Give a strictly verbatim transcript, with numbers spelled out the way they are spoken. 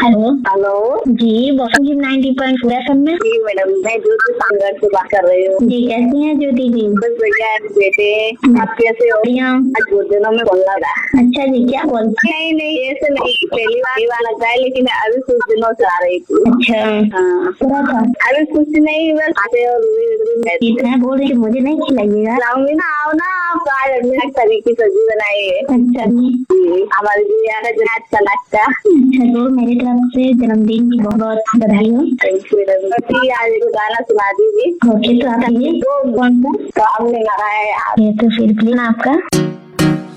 Hello hello जी, bottom gym ninety point four F M में। जी madam, मैं ज्योति सागर से बात कर रही हूँ। जी कैसी हैं ज्योति जी? बस भैया बेटे, आप कैसे हो? बढ़िया। आज बहुत दिनों में बोल रहा था। अच्छा जी, क्या बोल? नहीं नहीं, ऐसे नहीं, पहली बार ये बार लगता है, लेकिन अभी कुछ दिनों से आ रही थी। अच्छा हाँ, पूरा था? अभी कुछ नहीं, बस आते और इतना बोल रही कि मुझे नहीं खिलाइएगा। लाऊंगी ना, आओ ना आप। आज हमने तरी की सब्जी बनाई है। अच्छा जी, हमारी गुड़िया का जो आज का नाश्ता। अच्छा तो मेरी तरफ से जन्मदिन की बहुत बहुत बधाई हो। Thank you madam. आज एक गाना सुना दीजिए। ओके तो आप आइए। वो कौन सा? तो हमने लगाया है। ये तो फिर प्लीज आपका